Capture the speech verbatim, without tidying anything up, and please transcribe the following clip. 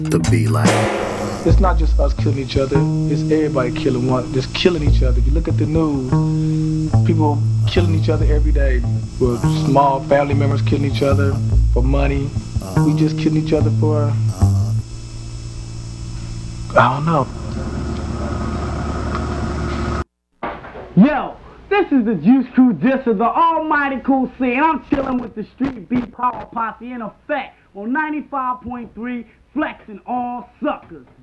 to be like. It's not just us killing each other, it's everybody killing one, just killing each other. If you look at the news, people killing each other every day. With small family members killing each other for money. We just killing each other for, I don't know. Yo, this is the Juice Crew Disser, the almighty Cool C, and I'm chilling with the Street Beat Power Posse in effect on ninety-five point three, flexing all suckers.